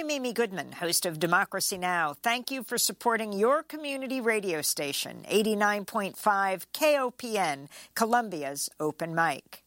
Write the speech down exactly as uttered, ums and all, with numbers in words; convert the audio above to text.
I'm Amy Goodman, host of Democracy Now! Thank you for supporting your community radio station, eighty-nine point five K O P N, Columbia's Open Mic.